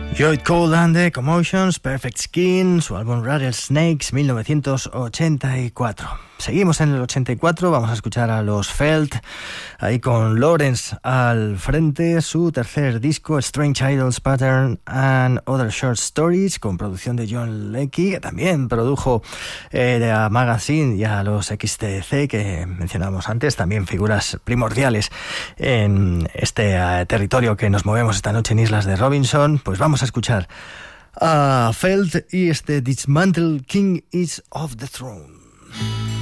Lloyd Cole and the Commotions, Perfect Skin, su álbum Rattlesnakes, 1984. Seguimos en el 84, vamos a escuchar a los Felt, ahí con Lawrence al frente, su tercer disco, Strange Idols Pattern and Other Short Stories, con producción de John Leckie, que también produjo a Magazine y a los XTC que mencionamos antes, también figuras primordiales en este territorio que nos movemos esta noche en Islas de Robinson. Pues vamos a escuchar a Felt y este Dismantle King is of the Throne.